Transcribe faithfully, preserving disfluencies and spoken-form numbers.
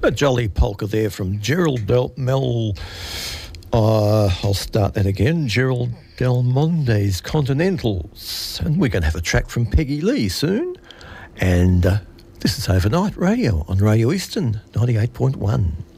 A jolly polka there from Gerald Del Mel. Uh, I'll start that again. Gerald Del Monte's Continentals. And we're going to have a track from Peggy Lee soon. And uh, this is Overnight Radio on Radio Eastern ninety-eight point one.